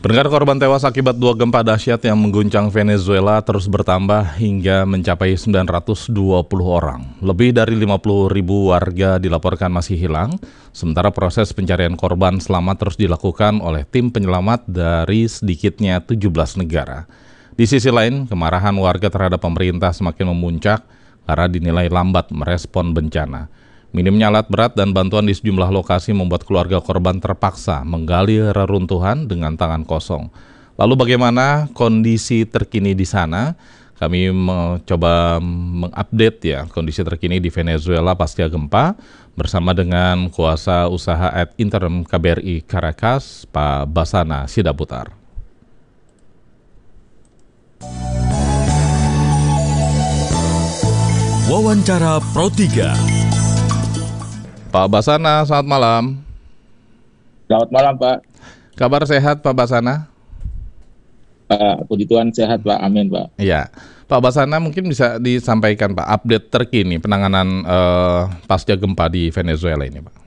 Pendengar, korban tewas akibat dua gempa dahsyat yang mengguncang Venezuela terus bertambah hingga mencapai 920 orang. Lebih dari 50.000 warga dilaporkan masih hilang, sementara proses pencarian korban selamat terus dilakukan oleh tim penyelamat dari sedikitnya 17 negara. Di sisi lain, kemarahan warga terhadap pemerintah semakin memuncak karena dinilai lambat merespon bencana. Minimnya alat berat dan bantuan di sejumlah lokasi membuat keluarga korban terpaksa menggali reruntuhan dengan tangan kosong. Lalu bagaimana kondisi terkini di sana? Kami mencoba mengupdate ya kondisi terkini di Venezuela pasca gempa bersama dengan kuasa usaha ad interim KBRI Caracas, Pak Basana Sidaputar. Wawancara Pro 3. Pak Basana, selamat malam. Selamat malam, Pak. Kabar sehat, Pak Basana? Puji Tuhan sehat, Pak. Amin, Pak. Iya. Pak Basana, mungkin bisa disampaikan, Pak, update terkini penanganan pasca gempa di Venezuela ini, Pak.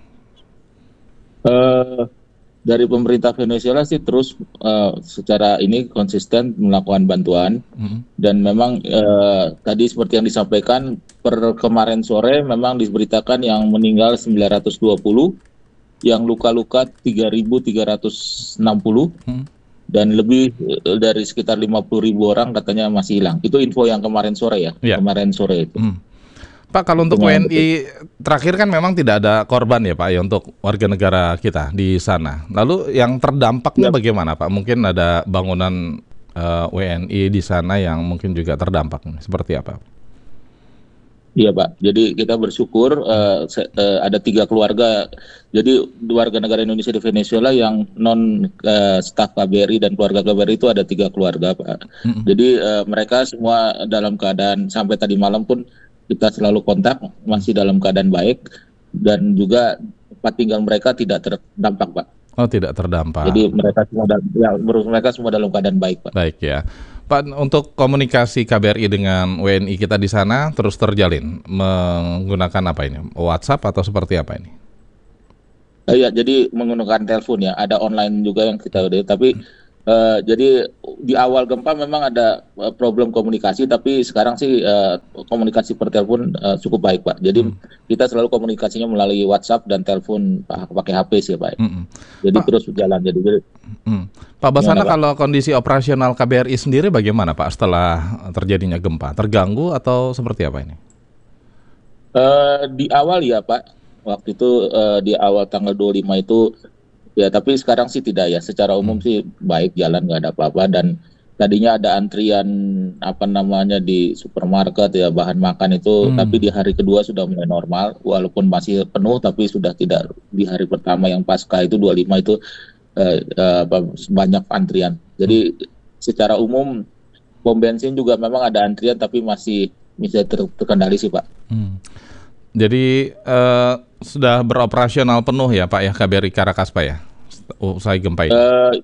Dari pemerintah Venezuela sih terus secara ini konsisten melakukan bantuan. Dan memang tadi seperti yang disampaikan, per kemarin sore memang diberitakan yang meninggal 920, yang luka-luka 3.360, dan lebih dari sekitar 50.000 orang katanya masih hilang. Itu info yang kemarin sore ya, kemarin sore itu. Pak, kalau untuk WNI terakhir kan memang tidak ada korban ya Pak ya untuk warga negara kita di sana. Lalu yang terdampaknya bagaimana Pak? Mungkin ada bangunan WNI di sana yang mungkin juga terdampak. Seperti apa? Iya Pak, jadi kita bersyukur ada 3 keluarga. Jadi warga negara Indonesia di Venezuela yang non staf KBRI dan keluarga KBRI itu ada 3 keluarga Pak. Jadi mereka semua dalam keadaan sampai tadi malam pun kita selalu kontak, masih dalam keadaan baik, dan juga tempat tinggal mereka tidak terdampak, Pak. Oh, tidak terdampak. Jadi mereka semua dalam keadaan baik, Pak. Baik ya. Pak, untuk komunikasi KBRI dengan WNI kita di sana terus terjalin menggunakan apa ini? WhatsApp atau seperti apa ini? Iya, jadi menggunakan telepon ya. Ada online juga yang kita udah, tapi jadi di awal gempa memang ada problem komunikasi, tapi sekarang sih komunikasi per telepon cukup baik Pak. Jadi kita selalu komunikasinya melalui WhatsApp dan telepon pakai HP sih Pak. Jadi Pak, terus berjalan. Jadi Pak Basana, kalau kondisi operasional KBRI sendiri bagaimana Pak setelah terjadinya gempa? Terganggu atau seperti apa ini? Di awal ya Pak, waktu itu di awal tanggal 25 itu ya, tapi sekarang sih tidak ya. Secara umum sih baik, jalan nggak ada apa-apa. Dan tadinya ada antrian di supermarket ya, bahan makan itu. Tapi di hari kedua sudah mulai normal, walaupun masih penuh, tapi sudah tidak di hari pertama yang pasca itu 25 itu banyak antrian. Jadi secara umum pom bensin juga memang ada antrian, tapi masih bisa terkendali sih Pak. Jadi sudah beroperasional penuh ya Pak ya KBRI Caracas Pak ya usai gempa ini?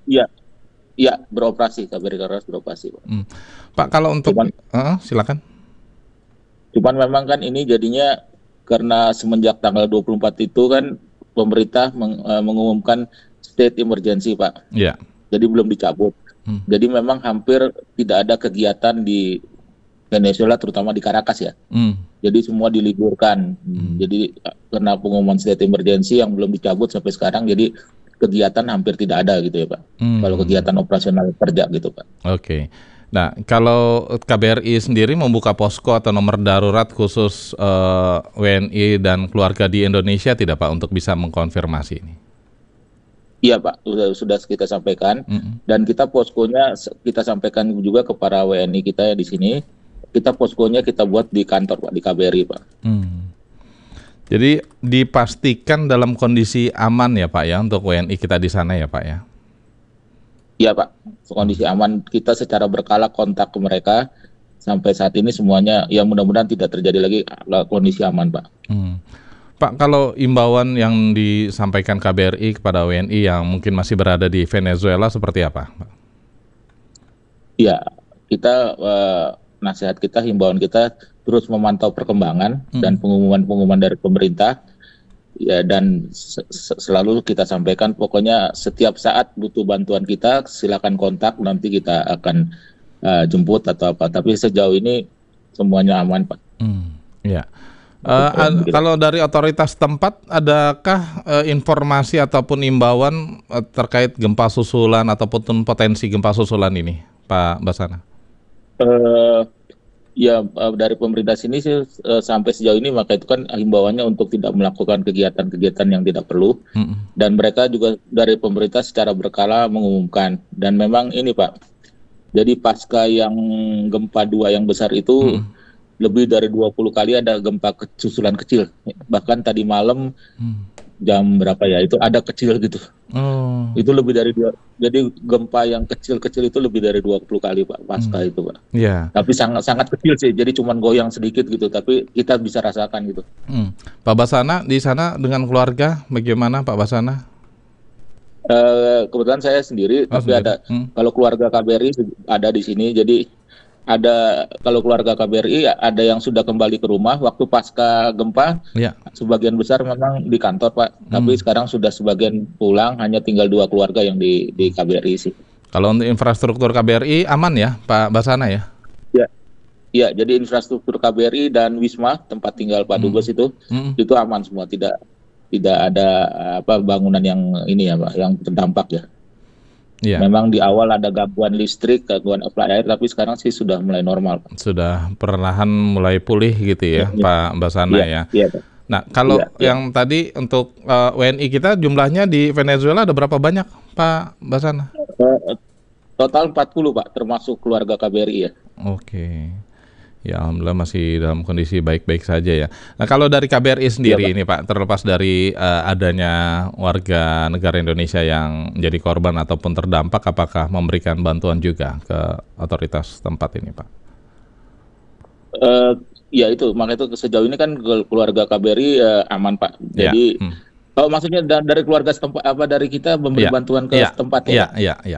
Iya beroperasi, KBRI Caracas beroperasi Pak. Pak, kalau untuk silakan. Cuman memang kan ini jadinya karena semenjak tanggal 24 itu kan pemerintah mengumumkan state emergency Pak. Iya. Jadi belum dicabut. Jadi memang hampir tidak ada kegiatan di Venezuela, terutama di Caracas ya. Jadi semua diliburkan. Jadi karena pengumuman state emergency yang belum dicabut sampai sekarang, jadi kegiatan hampir tidak ada gitu ya Pak. Kalau kegiatan operasional kerja gitu Pak. Oke. Nah, kalau KBRI sendiri membuka posko atau nomor darurat khusus WNI dan keluarga di Indonesia tidak Pak untuk bisa mengkonfirmasi ini? Iya Pak, sudah kita sampaikan. Dan kita poskonya kita sampaikan juga ke para WNI kita di sini. Kita poskonya kita buat di kantor Pak, di KBRI Pak. Jadi dipastikan dalam kondisi aman ya Pak ya untuk WNI kita di sana ya Pak ya? Iya Pak, kondisi aman. Kita secara berkala kontak ke mereka. Sampai saat ini semuanya ya mudah-mudahan tidak terjadi lagi, kondisi aman Pak. Pak, kalau imbauan yang disampaikan KBRI kepada WNI yang mungkin masih berada di Venezuela seperti apa Pak? Ya, kita nasihat kita, himbauan kita terus memantau perkembangan dan pengumuman-pengumuman dari pemerintah. Ya, dan selalu kita sampaikan pokoknya setiap saat butuh bantuan kita silakan kontak, nanti kita akan jemput atau apa. Tapi sejauh ini semuanya aman, Pak. Ya. Kalau dari otoritas tempat, adakah informasi ataupun imbauan terkait gempa susulan ataupun potensi gempa susulan ini, Pak Basana? Ya, dari pemerintah sini sih sampai sejauh ini maka itu kan himbauannya untuk tidak melakukan kegiatan-kegiatan yang tidak perlu. Dan mereka juga dari pemerintah secara berkala mengumumkan. Dan memang ini Pak, jadi pasca yang gempa 2 yang besar itu lebih dari 20 kali ada gempa susulan kecil. Bahkan tadi malam jam berapa ya, itu ada kecil gitu. Itu lebih dari jadi gempa yang kecil-kecil itu lebih dari 20 kali Pak pasca itu Pak. Tapi sangat kecil sih, jadi cuman goyang sedikit gitu, tapi kita bisa rasakan gitu. Pak Basana di sana dengan keluarga bagaimana Pak Basana? Kebetulan saya sendiri, tapi ada kalau keluarga KBRI ada di sini, jadi ada kalau keluarga KBRI ada yang sudah kembali ke rumah waktu pasca gempa. Sebagian besar memang di kantor Pak, tapi sekarang sudah sebagian pulang, hanya tinggal 2 keluarga yang di KBRI sih. Kalau untuk infrastruktur KBRI aman ya Pak Basana ya? Ya, jadi infrastruktur KBRI dan Wisma tempat tinggal Pak Dubes itu aman semua, tidak ada bangunan yang ini ya Pak, yang terdampak ya. Memang di awal ada gangguan listrik, gangguan supply air, tapi sekarang sih sudah mulai normal. Sudah perlahan mulai pulih gitu ya, Pak Basana ya. Nah, kalau yang tadi untuk WNI kita jumlahnya di Venezuela ada berapa banyak, Pak Basana? Total 40 Pak, termasuk keluarga KBRI ya. Oke. Ya, alhamdulillah masih dalam kondisi baik-baik saja ya. Nah, kalau dari KBRI sendiri ini Pak, terlepas dari adanya warga negara Indonesia yang menjadi korban ataupun terdampak, apakah memberikan bantuan juga ke otoritas tempat ini Pak? Ya itu, makanya itu sejauh ini kan keluarga KBRI aman Pak. Jadi, kalau maksudnya dari keluarga setempat, dari kita memberi bantuan ke setempat ya? Iya.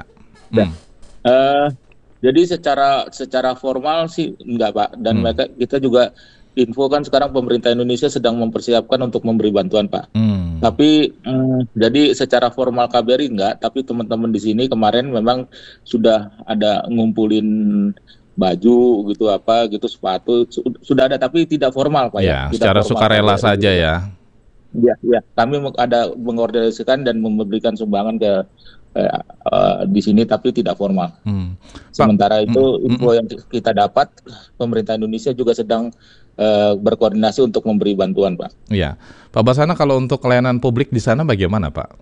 Jadi secara formal sih enggak Pak, dan kita juga info kan sekarang pemerintah Indonesia sedang mempersiapkan untuk memberi bantuan Pak. Tapi jadi secara formal KBRI enggak, tapi teman-teman di sini kemarin memang sudah ada ngumpulin baju gitu sepatu sudah ada, tapi tidak formal Pak ya. Secara sukarela saja ya. Ya, kami ada mengordinasikan dan memberikan sumbangan ke di sini, tapi tidak formal. Sementara itu info yang kita dapat, pemerintah Indonesia juga sedang berkoordinasi untuk memberi bantuan, Pak. Iya, Pak Basana, kalau untuk layanan publik di sana bagaimana, Pak?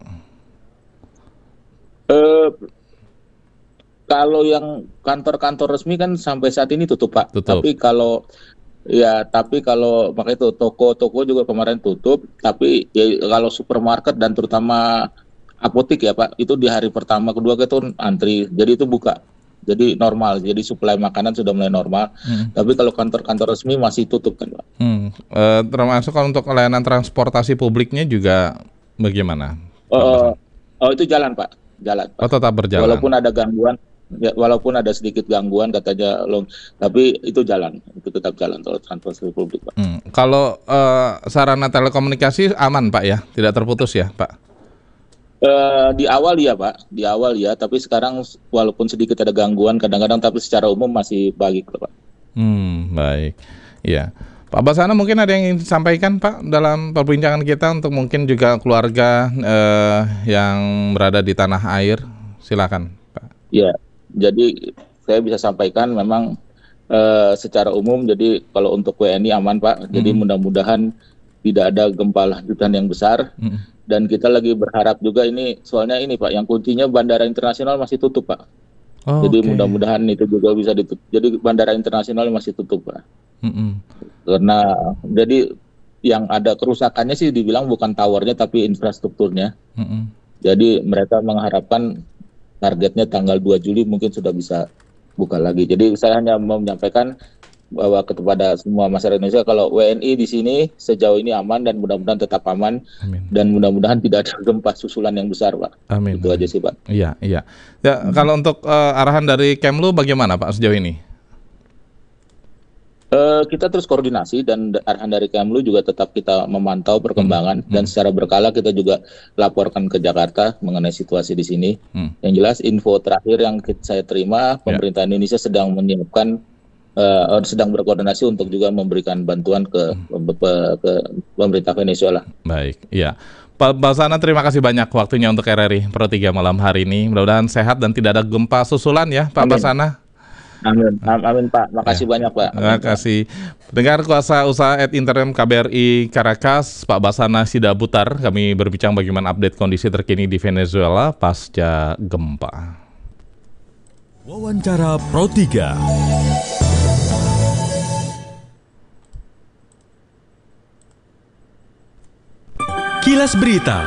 Kalau yang kantor-kantor resmi kan sampai saat ini tutup, Pak. Tapi kalau makanya itu toko-toko juga kemarin tutup. Tapi ya, kalau supermarket dan terutama apotik ya Pak, itu di hari pertama kedua itu antri, jadi itu buka, jadi normal, jadi suplai makanan sudah mulai normal. Tapi kalau kantor-kantor resmi masih tutup kan Pak. Termasuk kalau untuk layanan transportasi publiknya juga bagaimana? Itu jalan Pak, jalan Pak. Tetap berjalan. Walaupun ada sedikit gangguan katanya, tapi itu jalan, itu tetap jalan kalau transportasi publik Pak. Kalau sarana telekomunikasi aman Pak ya, tidak terputus ya Pak? Di awal ya Pak, tapi sekarang walaupun sedikit ada gangguan kadang-kadang, tapi secara umum masih baik Pak. Baik, ya. Pak Basana mungkin ada yang ingin disampaikan Pak dalam perbincangan kita untuk mungkin juga keluarga yang berada di tanah air, silakan Pak. Ya, jadi saya bisa sampaikan memang secara umum, jadi kalau untuk WNI aman Pak, jadi mudah-mudahan tidak ada gempa lanjutan yang besar. Dan kita lagi berharap juga ini, soalnya ini Pak, yang kuncinya bandara internasional masih tutup Pak. Jadi mudah-mudahan itu juga bisa ditutup. Jadi bandara internasional masih tutup Pak. Karena jadi yang ada kerusakannya sih dibilang bukan towernya tapi infrastrukturnya. Jadi mereka mengharapkan targetnya tanggal 2 Juli mungkin sudah bisa buka lagi. Jadi saya hanya mau menyampaikan bahwa kepada semua masyarakat Indonesia kalau WNI di sini sejauh ini aman dan mudah-mudahan tetap aman. Dan mudah-mudahan tidak ada gempa susulan yang besar Pak. Amin. Itu aja sih Pak. Iya. Kalau untuk arahan dari Kemlu bagaimana Pak sejauh ini? Kita terus koordinasi dan arahan dari Kemlu juga tetap kita memantau perkembangan dan secara berkala kita juga laporkan ke Jakarta mengenai situasi di sini. Yang jelas info terakhir yang saya terima, pemerintah Indonesia sedang menyiapkan, sedang berkoordinasi untuk juga memberikan bantuan ke pemerintah Venezuela. Baik, iya. Pak Basana, terima kasih banyak waktunya untuk RRI Pro 3 malam hari ini. Mudah-mudahan sehat dan tidak ada gempa susulan ya, Pak Basana. Amin Pak, makasih banyak Pak. Terima kasih. Dengar kuasa usaha @interim KBRI Caracas, Pak Basana Sidabutar, kami berbincang bagaimana update kondisi terkini di Venezuela pasca gempa. Wawancara Pro 3. Kilas Berita.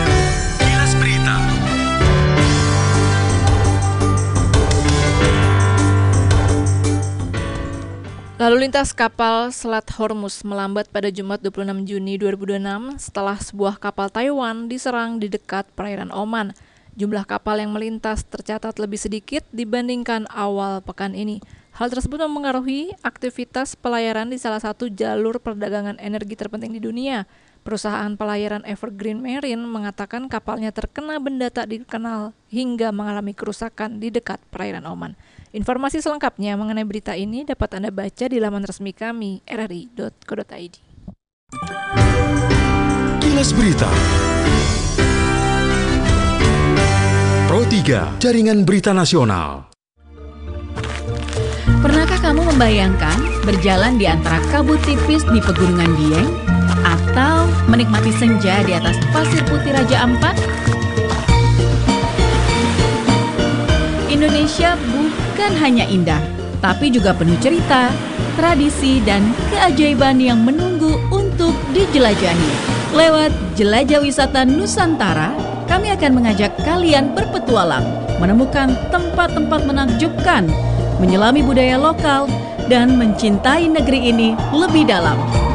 Lalu lintas kapal Selat Hormuz melambat pada Jumat 26 Juni 2026 setelah sebuah kapal Taiwan diserang di dekat perairan Oman. Jumlah kapal yang melintas tercatat lebih sedikit dibandingkan awal pekan ini. Hal tersebut mempengaruhi aktivitas pelayaran di salah satu jalur perdagangan energi terpenting di dunia. Perusahaan pelayaran Evergreen Marine mengatakan kapalnya terkena benda tak dikenal hingga mengalami kerusakan di dekat perairan Oman. Informasi selengkapnya mengenai berita ini dapat Anda baca di laman resmi kami, rri.co.id. Kilas Berita. Pro 3, Jaringan Berita Nasional. Pernahkah kamu membayangkan berjalan di antara kabut tipis di Pegunungan Dieng atau menikmati senja di atas pasir putih Raja Ampat? Indonesia bukan hanya indah, tapi juga penuh cerita, tradisi, dan keajaiban yang menunggu untuk dijelajahi. Lewat Jelajah Wisata Nusantara, kami akan mengajak kalian berpetualang, menemukan tempat-tempat menakjubkan, menyelami budaya lokal, dan mencintai negeri ini lebih dalam.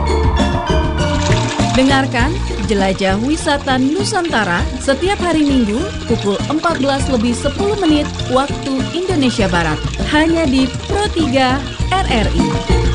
Dengarkan Jelajah Wisata Nusantara setiap hari Minggu pukul 14:10 waktu Indonesia Barat, hanya di Pro 3 RRI.